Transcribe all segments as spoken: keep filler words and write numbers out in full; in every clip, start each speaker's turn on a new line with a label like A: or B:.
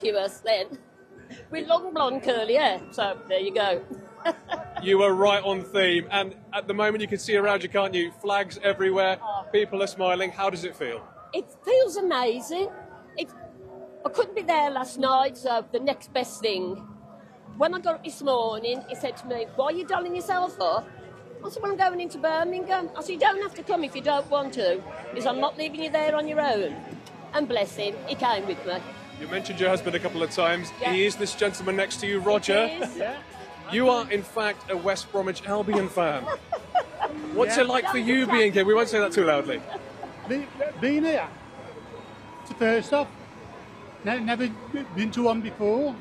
A: us then. With long blonde curly hair, so there you go.
B: You were right on theme, and at the moment you can see around you, can't you? Flags everywhere, people are smiling. How does it feel?
A: It feels amazing. It, I couldn't be there last night, so the next best thing. When I got up this morning, he said to me, "Why are you dolling yourself up?" I said, "Well, I'm going into Birmingham." I said, "You don't have to come if you don't want to, because I'm not leaving you there on your own." And bless him, he came with me.
B: You mentioned your husband a couple of times.
A: Yeah.
B: He is this gentleman next to you, Roger.
A: Yeah.
B: You are, in fact, a West Bromwich Albion fan. What's
C: Yeah.
B: it like for you being here? We won't say that too loudly.
C: Be, being here, it's the first off. Ne- never been to one before.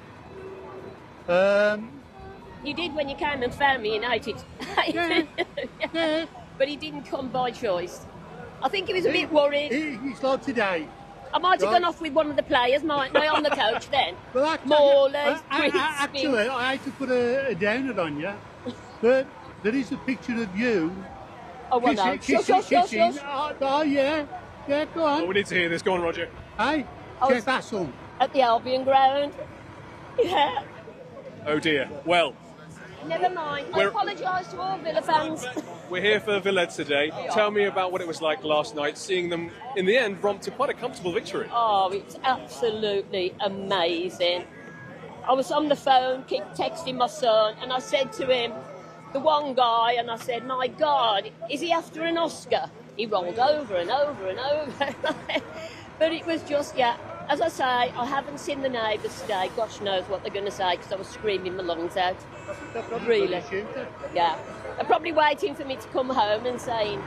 C: Um,
A: You did when you came and found me in United.
C: Yeah. yeah.
A: But he didn't come by choice. I think he was a bit worried.
C: It, it's like today.
A: I might have
C: Right.
A: gone off with one of the players, mightn't I, on the coach then?
C: Well, actually,
A: Morley,
C: I, I, I,
A: Crispin.
C: actually, I hate to put a, a downer on you, but there is a picture of you
A: Oh, well, no.
C: kissing,
A: Shush, shush, shush,
C: kissing.
A: shush.
C: Oh, oh, yeah, yeah, go
B: Oh,
C: on.
B: we need to hear this. Go on, Roger.
C: Hey,
A: I was-
C: Jeff Hassel.
A: At the Albion ground. Yeah.
B: Oh dear. Well,
A: Never mind. I
B: We're-
A: apologise to all Villa fans.
B: we're here for Villa today. Tell me about what it was like last night, seeing them, in the end, romp to quite a comfortable victory.
A: Oh, it's absolutely amazing. I was on the phone, keep texting my son, and I said to him, the one guy, and I said, "My God, is he after an Oscar?" He rolled over and over and over. But it was just, yeah, as I say, I haven't seen the neighbours today. Gosh knows what they're going to say, because I was screaming my lungs out.
C: They're probably
A: Really?
C: gonna shoot her.
A: Yeah. They're probably waiting for me to come home and saying,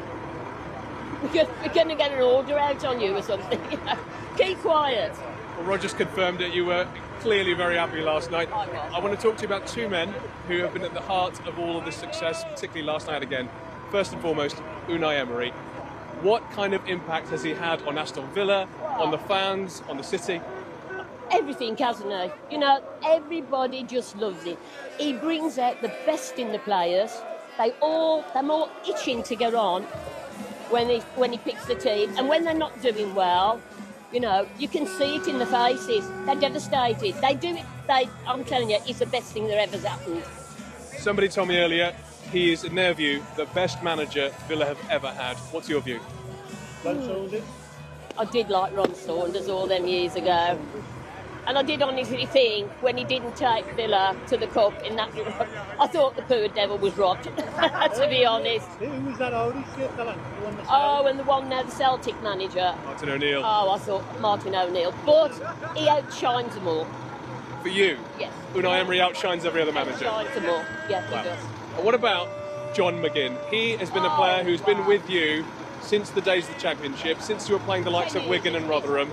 A: we're going to get an order out on you or something. You know? Keep quiet.
B: Well, Roger's confirmed it. You were clearly very happy last night.
A: I was.
B: I want to talk to you about two men who have been at the heart of all of this success, particularly last night again. First and foremost, Unai Emery. What kind of impact has he had on Aston Villa, on the fans, on the city?
A: Everything, hasn't he? You know, everybody just loves him. He brings out the best in the players. They all, they're all itching to get on when he when he picks the team, and when they're not doing well, you know, you can see it in the faces. They're devastated. They do it. They, I'm telling you, it's the best thing that ever's happened.
B: Somebody told me earlier he is, in their view, the best manager Villa have ever had. What's your view?
C: Ron Saunders.
A: I did like Ron Saunders all them years ago. And I did honestly think when he didn't take Villa to the cup in that, I thought the poor devil was robbed, to be honest.
C: Who was that Irish fella? The one that
A: Oh, and the one now, the Celtic manager.
B: Martin O'Neill.
A: Oh, I thought Martin O'Neill. But he outshines them all.
B: For you,
A: Yes.
B: Unai Emery outshines every other manager.
A: Outshines them all. Yeah, he
B: Wow.
A: does.
B: And what about John McGinn? He has been a
A: Oh,
B: player who's been
A: wow.
B: with you since the days of the Championship, since you were playing the likes of
A: Ten
B: Wigan
A: years.
B: and Rotherham.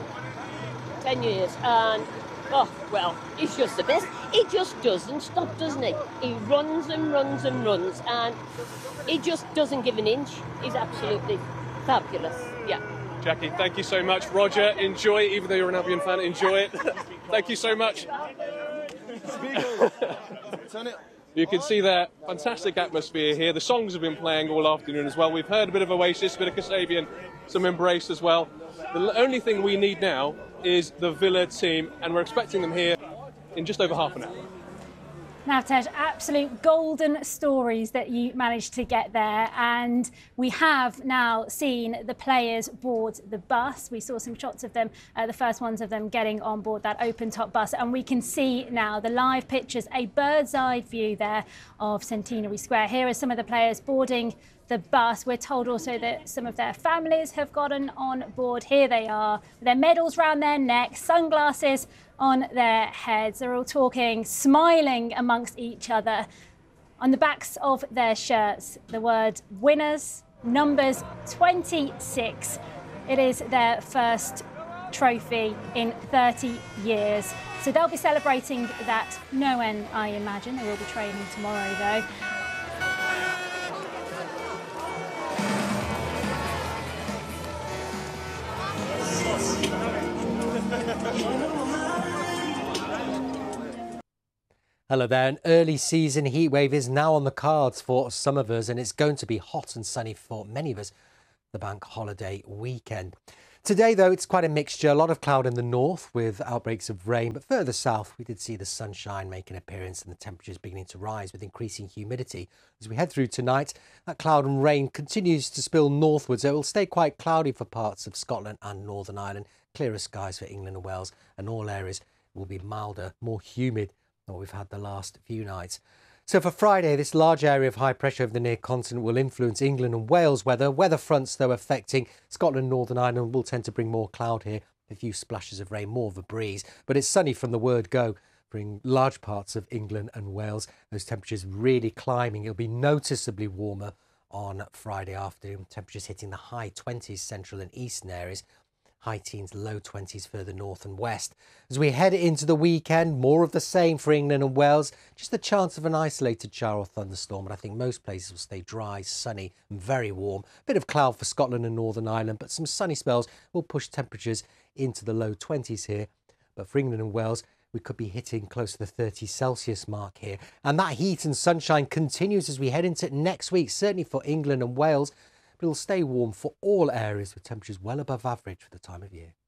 A: Ten years. And, oh, well, he's just the best. He just doesn't stop, doesn't he? He runs and runs and runs. And he just doesn't give an inch. He's absolutely fabulous. Yeah.
B: Jackie, thank you so much. Roger, enjoy, even though you're an Albion fan, enjoy it. Thank you so much. You can see there, fantastic atmosphere here. The songs have been playing all afternoon as well. We've heard a bit of Oasis, a bit of Kasabian, some Embrace as well. The only thing we need now is the Villa team, and we're expecting them here in just over half an hour.
D: Now, Tej, absolute golden stories that you managed to get there. And we have now seen the players board the bus. We saw some shots of them, uh, the first ones of them getting on board that open-top bus. And we can see now the live pictures, a bird's-eye view there of Centenary Square. Here are some of the players boarding the bus. We're told also that some of their families have gotten on board. Here they are, with their medals round their necks, sunglasses on their heads. They're all talking, smiling amongst each other. On the backs of their shirts, the word winners, numbers twenty-six. It is their first trophy in thirty years. So they'll be celebrating that no end, I imagine. They will be training tomorrow, though.
E: Hello there. An early season heatwave is now on the cards for some of us, and it's going to be hot and sunny for many of us the bank holiday weekend. Today, though, it's quite a mixture. A lot of cloud in the north with outbreaks of rain, but further south, we did see the sunshine make an appearance and the temperatures beginning to rise with increasing humidity. As we head through tonight, that cloud and rain continues to spill northwards. It will stay quite cloudy for parts of Scotland and Northern Ireland. Clearer skies for England and Wales, and all areas will be milder, more humid than what we've had the last few nights. So for Friday, this large area of high pressure over the near continent will influence England and Wales weather. Weather fronts, though, affecting Scotland and Northern Ireland will tend to bring more cloud here, a few splashes of rain, more of a breeze. But it's sunny from the word go, bring large parts of England and Wales. Those temperatures really climbing. It'll be noticeably warmer on Friday afternoon. Temperatures hitting the high twenties, central and eastern areas. High teens, low twenties further north and west. As we head into the weekend, more of the same for England and Wales. Just the chance of an isolated shower or thunderstorm, but I think most places will stay dry, sunny and very warm. Bit of cloud for Scotland and Northern Ireland, but some sunny spells will push temperatures into the low twenties here. But for England and Wales, we could be hitting close to the thirty Celsius mark here. And that heat and sunshine continues as we head into next week, certainly for England and Wales. But it'll stay warm for all areas with temperatures well above average for the time of year.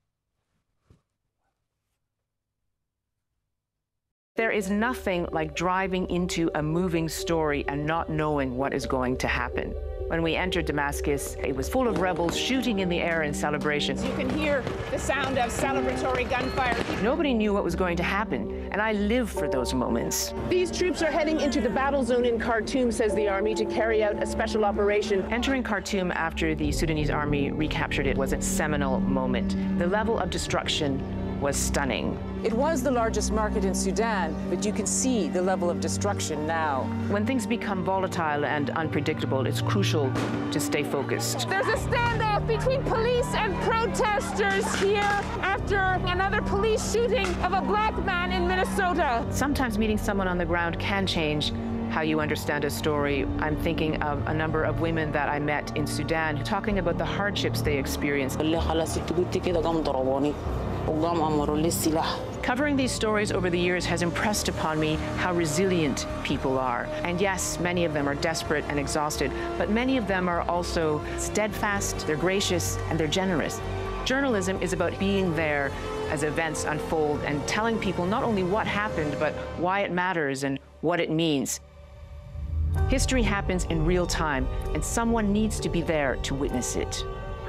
F: There is nothing like driving into a moving story and not knowing what is going to happen. When we entered Damascus, it was full of rebels shooting in the air in celebration.
G: You can hear the sound of celebratory gunfire.
F: Nobody knew what was going to happen, and I live for those moments.
G: These troops are heading into the battle zone in Khartoum, says the army, to carry out a special operation.
F: Entering Khartoum after the Sudanese army recaptured it was a seminal moment. The level of destruction was stunning.
H: It was the largest market in Sudan, but you can see the level of destruction now.
F: When things become volatile and unpredictable, it's crucial to stay focused.
G: There's a standoff between police and protesters here after another police shooting of a black man in Minnesota.
F: Sometimes meeting someone on the ground can change how you understand a story. I'm thinking of a number of women that I met in Sudan talking about the hardships they experienced. Covering these stories over the years has impressed upon me how resilient people are. And yes, many of them are desperate and exhausted, but many of them are also steadfast, they're gracious, and they're generous. Journalism is about being there as events unfold and telling people not only what happened, but why it matters and what it means. History happens in real time, and someone needs to be there to witness it.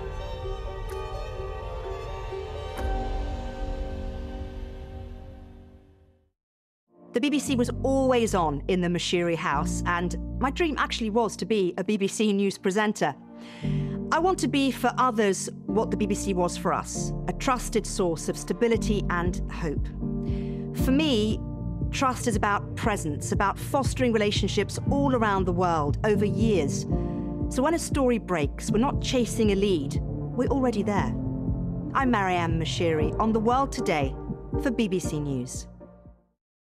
I: The B B C was always on in the Mashiri house, and my dream actually was to be a B B C News presenter. I want to be for others what the B B C was for us, a trusted source of stability and hope. For me, trust is about presence, about fostering relationships all around the world over years. So when a story breaks, we're not chasing a lead, we're already there. I'm Marianne Mashiri on The World Today for B B C News.